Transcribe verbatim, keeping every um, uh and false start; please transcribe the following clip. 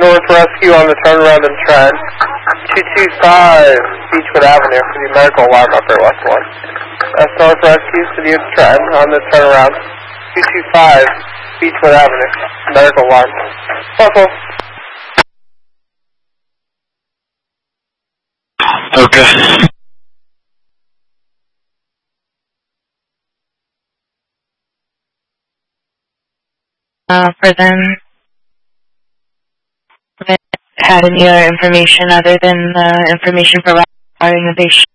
North Rescue on the turnaround and trend. two two five Beechwood Avenue for the medical alarm upper West one. That's North Rescue, City of Trend on the turnaround. two two five Beechwood Avenue, medical alarm. Buffalo. Okay. Uh, for them, had any other information other than the information provided by innovation.